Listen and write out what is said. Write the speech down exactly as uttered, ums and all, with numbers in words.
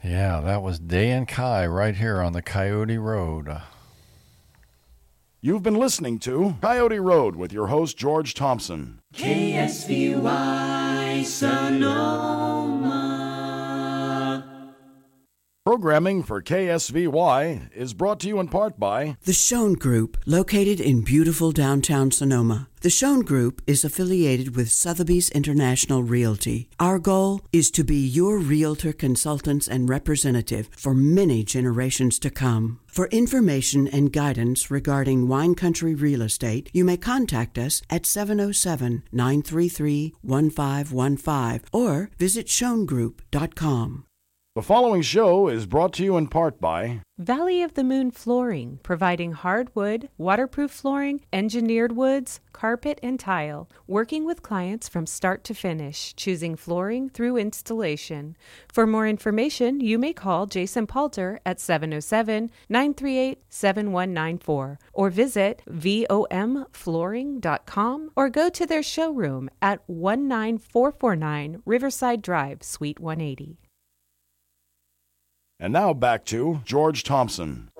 Yeah, that was Day and Kai right here on the Coyote Road. You've been listening to Coyote Road with your host, George Thompson. K S V Y Sonoma. Programming for K S V Y is brought to you in part by The Schoen Group, located in beautiful downtown Sonoma. The Schoen Group is affiliated with Sotheby's International Realty. Our goal is to be your realtor consultants and representative for many generations to come. For information and guidance regarding wine country real estate, you may contact us at seven oh seven, nine three three, one five one five or visit schoen group dot com. The following show is brought to you in part by Valley of the Moon Flooring, providing hardwood, waterproof flooring, engineered woods, carpet, and tile, working with clients from start to finish, choosing flooring through installation. For more information, you may call Jason Palter at seven oh seven, nine three eight, seven one nine four or visit v o m flooring dot com or go to their showroom at one nine four four nine Riverside Drive, Suite one eighty. And now back to George Thompson.